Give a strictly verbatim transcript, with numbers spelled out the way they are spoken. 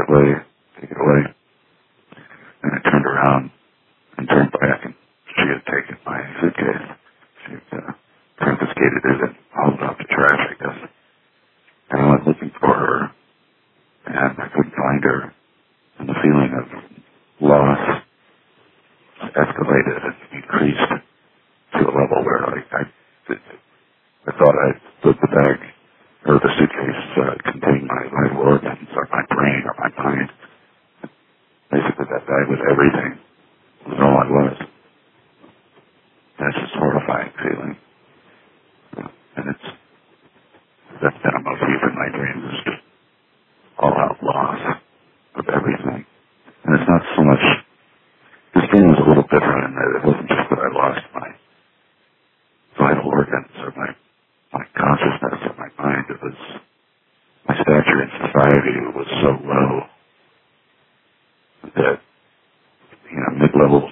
away, take it away. And I turned around and turned back, and she had taken my suitcase. She had uh, confiscated it and hauled it off to trash, I guess. And I went looking for her, and I couldn't find her. And the feeling of loss escalated and increased to a level where like, I, I thought I put the bag, or the suitcase uh, contained my vital organs, or my brain, or my mind. Basically, that bag was everything. It was all I was. That's just a horrifying feeling. And it's, that's been a motif in my dreams, is just all-out loss of everything. And it's not so much, this dream was a little different in that it wasn't just that I lost my vital organs or my, my consciousness or my mind. It was my stature in society was so low that, you know, mid-level